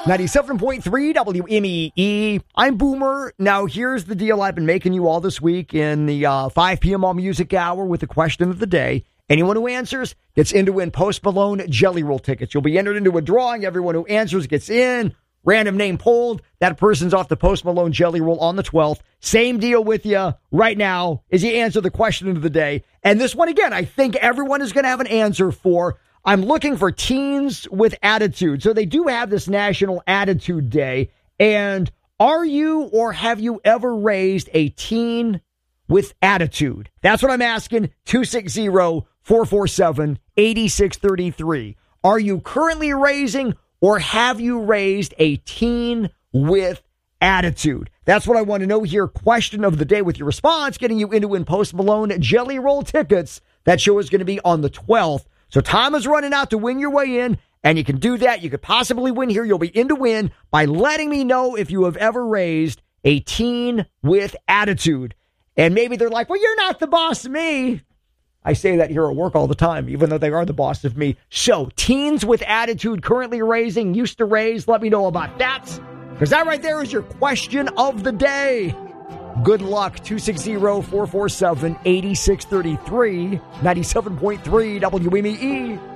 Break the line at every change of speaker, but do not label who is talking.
97.3 WMEE. I'm Boomer. Now, here's the deal I've been making you all this week in the 5 p.m. All Music Hour with the question of the day. Anyone who answers gets in to win Post Malone Jelly Roll tickets. You'll be entered into a drawing. Everyone who answers gets in. Random name pulled. That person's off the Post Malone Jelly Roll on the 12th. Same deal with you right now as you answer the question of the day. And this one, again, I think everyone is going to have an answer for. I'm looking for teens with attitude. So they do have this National Attitude Day. And are you or have you ever raised a teen with attitude? That's what I'm asking. 260-447-8633. Are you currently raising or have you raised a teen with attitude? That's what I want to know here. Question of the day with your response, getting you into win Post Malone Jelly Roll tickets. That show is going to be on the 12th. So time is running out to win your way in, and you can do that. You could possibly win here. You'll be in to win by letting me know if you have ever raised a teen with attitude. And maybe they're like, well, you're not the boss of me. I say that here at work all the time, even though they are the boss of me. So teens with attitude currently raising, used to raise, let me know about that. Because that right there is your question of the day. Good luck. 260-447-8633. 97.3 WMEE.